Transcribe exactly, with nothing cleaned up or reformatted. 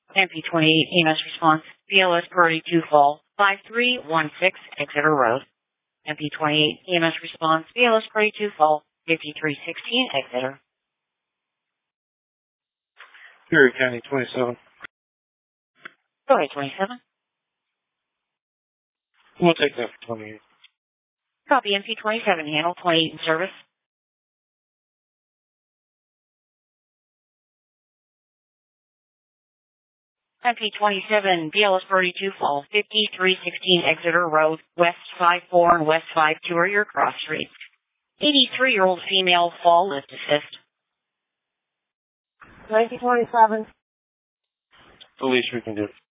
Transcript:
M P twenty-eight E M S response, B L S Priority two Fall, five three one six Exeter Road. M P twenty-eight E M S response, B L S Priority two Fall, fifty-three sixteen Exeter. Perry County twenty-seven. Go ahead, twenty-seven. We'll take that for twenty-eight. Copy, M P twenty-seven, handle twenty-eight in service. M P twenty-seven, B L S Priority two Fall, fifty-three sixteen Exeter Road, West five four and West five two are your cross streets. eighty-three-year-old female fall lift assist. M P twenty-seven. The least we can do.